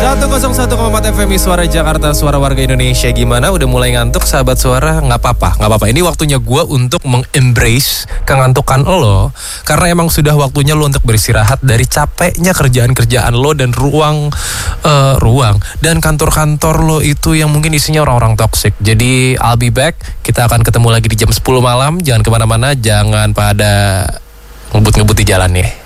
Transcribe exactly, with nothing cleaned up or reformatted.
seratus satu koma empat F M Suara Jakarta, suara warga Indonesia. Gimana? Udah mulai ngantuk sahabat suara? Nggak apa-apa, nggak apa-apa. Ini waktunya gue untuk mengembrace kengantukan lo. Karena emang sudah waktunya lo untuk beristirahat dari capeknya kerjaan-kerjaan lo dan ruang uh, ruang dan kantor-kantor lo itu yang mungkin isinya orang-orang toksik. Jadi I'll be back. Kita akan ketemu lagi di jam sepuluh malam. Jangan kemana-mana, jangan pada ngebut-ngebut di jalan ya.